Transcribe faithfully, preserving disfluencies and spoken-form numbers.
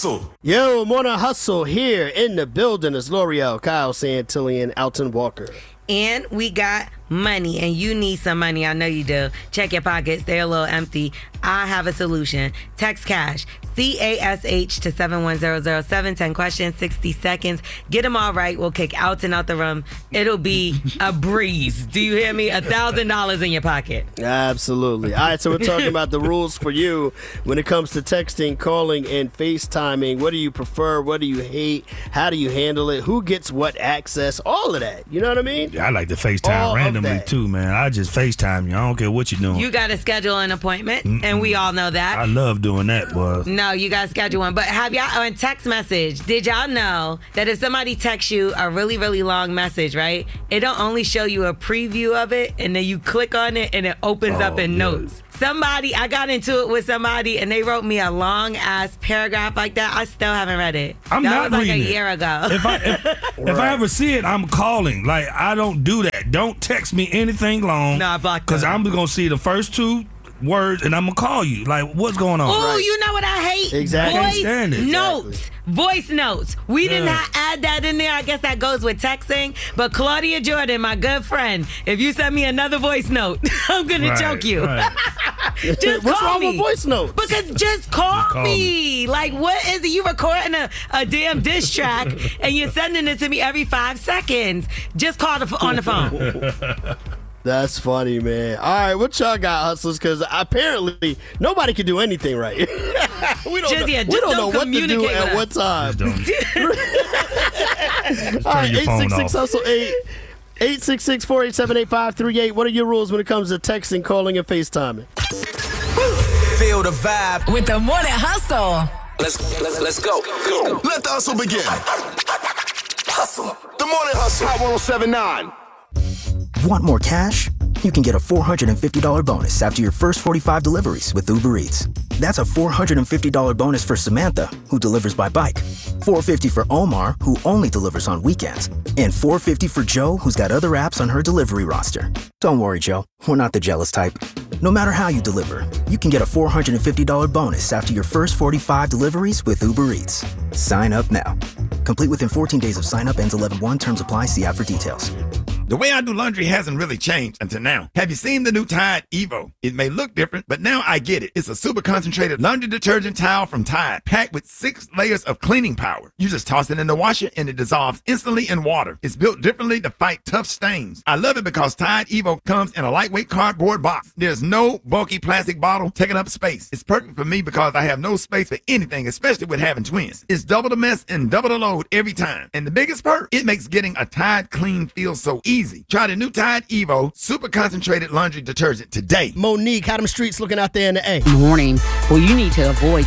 Hustle. Yo, Morning Hustle here in the building is L'Oreal, Kyle Santillan, Alton Walker. And we got money, and you need some money. I know you do. Check your pockets. They're a little empty. I have a solution. Text CASH, C A S H, to seven one zero zero seven. ten questions, sixty seconds. Get them all right. We'll kick Alton out the room. It'll be a breeze. Do you hear me? A one thousand dollars in your pocket. Absolutely. All right, so we're talking about the rules for you when it comes to texting, calling, and FaceTiming. What do you prefer? What do you hate? How do you handle it? Who gets what access? All of that. You know what I mean? Yeah, I like to FaceTime All of randomly that. too, man. I just FaceTime you. I don't care what you're doing. You got to schedule an appointment, Mm-mm. and we all know that. I love doing that, boy. No, you got to schedule one. But have y'all, on text message, did y'all know that if somebody texts you a really, really long message, right, it don't only show you a preview of it, and then you click on it, and it opens Oh, up in yeah. notes. Somebody, I got into it with somebody, and they wrote me a long-ass paragraph like that. I still haven't read it. I'm that not was like a reading it. year ago. If I if, if I ever see it, I'm calling. Like, I don't do that. Don't text me anything long. No, I blocked Because them. I'm gonna see the first two words, and I'm gonna call you. Like, what's going on? Oh, Right. you know what I hate? Exactly. Voice Can't stand it. notes. Voice notes. We did Yeah. not add that in there. I guess that goes with texting. But Claudia Jordan, my good friend, if you send me another voice note, I'm gonna Right, choke you. right. Just What's call wrong me. with voice notes? Because just call, call me. Like, what is it? You recording a, a damn diss track and you're sending it to me every five seconds. Just call the, on the phone. That's funny, man. All right, what y'all got, hustlers? Because apparently nobody can do anything right. we don't Just- know, yeah, we just don't don't know what to do communicate with at us. what time. Just don't. Just All right, turn your phone eight six six off. hustle eight eight six six four eight seven eight five three eight. What are your rules when it comes to texting, calling, and FaceTiming? Feel the vibe. With the Morning Hustle. Let's let's let's go. Go. Let the hustle begin. Hustle. The morning hustle. Hot one oh seven point nine. Want more cash? You can get a four hundred fifty dollars bonus after your first forty-five deliveries with Uber Eats. That's a four hundred fifty dollars bonus for Samantha, who delivers by bike. four hundred fifty dollars for Omar, who only delivers on weekends. And four hundred fifty dollars for Joe, who's got other apps on her delivery roster. Don't worry, Joe. We're not the jealous type. No matter how you deliver, you can get a four hundred fifty dollars bonus after your first forty-five deliveries with Uber Eats. Sign up now. Complete within fourteen days of sign up. Ends eleven one. Terms apply. See app for details. The way I do laundry hasn't really changed until now. Have you seen the new Tide Evo? It may look different, but now I get it. It's a super concentrated laundry detergent towel from Tide, packed with six layers of cleaning power. You just toss it in the washer and it dissolves instantly in water. It's built differently to fight tough stains. I love it because Tide Evo comes in a lightweight cardboard box. There's no bulky plastic bottle taking up space. It's perfect for me because I have no space for anything, especially with having twins. It's double the mess and double the load every time. And the biggest perk, it makes getting a Tide clean feel so easy. Easy. Try the new Tide Evo super concentrated laundry detergent today. Monique, how them streets looking out there in the A? Morning. Well, you need to avoid